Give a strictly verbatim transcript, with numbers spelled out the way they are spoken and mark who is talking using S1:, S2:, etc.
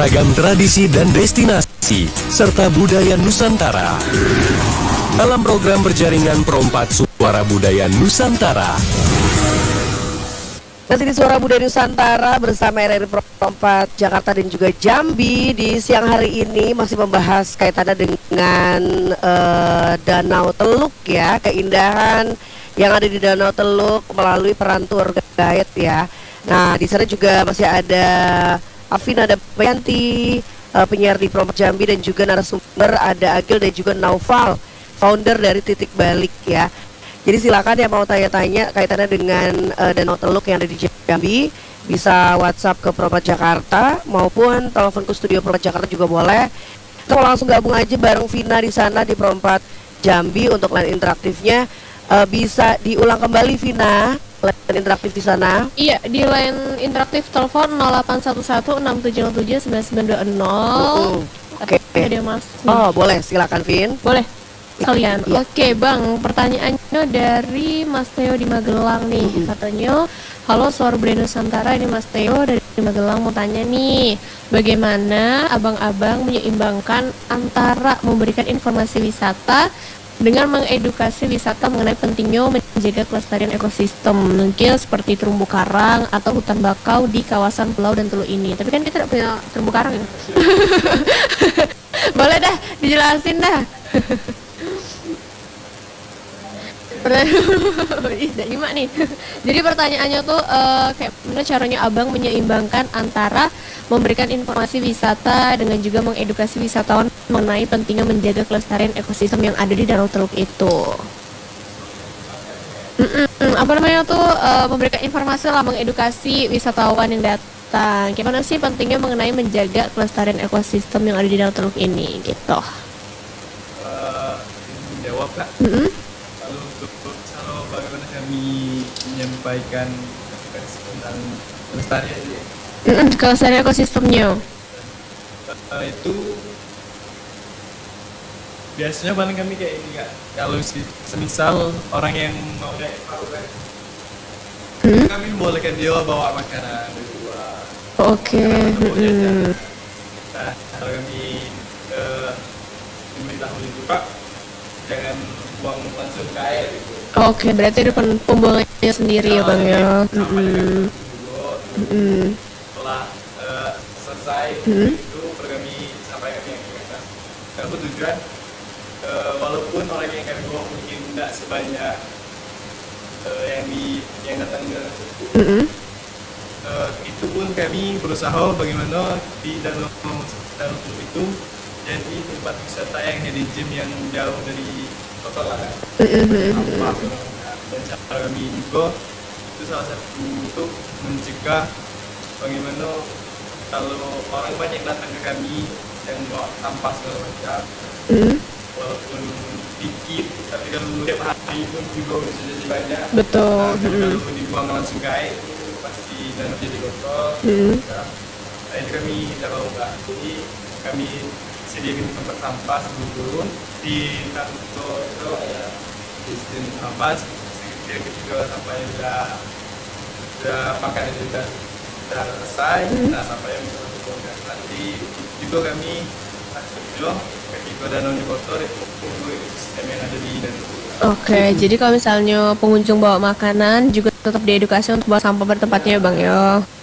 S1: beragam tradisi dan destinasi, serta budaya Nusantara. Dalam program berjaringan Perompat Suara Budaya Nusantara.
S2: Masih di Suara Budaya Nusantara bersama R R I Perompat Jakarta dan juga Jambi. Di siang hari ini masih membahas kaitannya dengan uh, Danau Teluk ya, keindahan yang ada di Danau Teluk melalui peran tour guide ya. Nah, di sana juga masih ada Afina Dapayanti, uh, penyiar di Perompat Jambi, dan juga narasumber ada Agil dan juga Naufal, founder dari Titik Balik ya. Jadi silakan yang mau tanya-tanya kaitannya dengan uh, Danau Teluk yang ada di Jambi, bisa WhatsApp ke Perompat Jakarta maupun telepon ke studio Perompat Jakarta juga boleh. Atau langsung gabung aja bareng Vina di sana di Perompat Jambi untuk line interaktifnya. Uh, bisa diulang kembali Vina, line interaktif di sana.
S3: Iya, di line interaktif telepon nol delapan satu satu enam tujuh nol tujuh sembilan sembilan dua nol.
S2: Oke.
S3: Okay. Ada Mas.
S2: Oh, boleh, silakan Vin.
S3: Boleh. Kalian.
S2: Ya.
S3: Oke, Bang. Pertanyaannya dari Mas Theo di Magelang nih. Mm-hmm. Katanya, "Halo Suara Budaya Nusantara, ini Mas Theo dari Magelang mau tanya nih, bagaimana abang-abang menyeimbangkan antara memberikan informasi wisata dengan mengedukasi wisata mengenai pentingnya menjaga kelestarian ekosistem, mungkin seperti terumbu karang atau hutan bakau di kawasan pulau dan teluk ini." Tapi kan kita tidak punya terumbu karang ya. Boleh dah, dijelasin dah. Ih, lima nih. Jadi pertanyaannya tuh uh, kayak gimana caranya abang menyeimbangkan antara memberikan informasi wisata dengan juga mengedukasi wisatawan mengenai pentingnya menjaga kelestarian ekosistem yang ada di Danau Teluk itu. Mm-mm, apa namanya tuh uh, memberikan informasi lah, mengedukasi wisatawan yang datang. Gimana sih pentingnya mengenai menjaga kelestarian ekosistem yang ada di Danau Teluk ini gitu.
S4: Uh, jawab Kak.
S3: Mm-mm.
S4: Kalau bagaimana kami menyampaikan tentang kelestarian ini?
S3: Mm-mm, kelestarian ekosistemnya.
S4: Uh, itu biasanya paling kami kayak ini Kak. Kalau semisal orang yang mau naik perahu kan, hmm? kami membolehkan dia bawa makanan dari luar.
S3: Oke. Okay.
S4: Nah, kalau kami uh, memberitahu itu Pak, jangan buang langsung ke air gitu.
S3: Oke, okay, berarti ada pembuangannya sendiri ya Bang ya.
S4: Mm-hmm.
S3: Mm-hmm.
S4: Setelah uh, selesai
S3: mm-hmm.
S4: itu kami sampaikan yang kita. Karena tujuan uh, walaupun orang yang kami bawa mungkin tidak sebanyak uh, yang di yang datang ke
S3: mm-hmm.
S4: uh, itu pun kami berusaha bagaimana di dalam dalam itu jadi tempat wisata yang hidden gem yang jauh dari kota lah kan.
S3: Mm-hmm.
S4: Dan cara kami juga itu salah satu untuk mencegah bagaimana kalau orang banyak datang ke kami yang bawa sampah segala macam,
S3: mm-hmm.
S4: walaupun dikit tapi kalau tiap hari pun juga bisa jadi banyak.
S3: Betul.
S4: Nah,
S3: mm-hmm.
S4: kalau dibuang langsung ke air itu pasti dan jadi kotor.
S3: Mm-hmm.
S4: Nah, itu kami tidak mau Kak. Jadi kami sediakan tempat sampah sebelum turun di kantor itu ya, di sini sampah ketika sampahnya sudah sudah pakai sudah sudah selesai. Mm-hmm. Nah, sampah yang bisa dibuangkan nanti juga kami juga ketika danau kotor itu untuk sistem yang ada di danau.
S3: Oke, okay, mm-hmm. jadi kalau misalnya pengunjung bawa makanan juga tetap diedukasi untuk bawa sampah ber tempatnya ya Bang ya.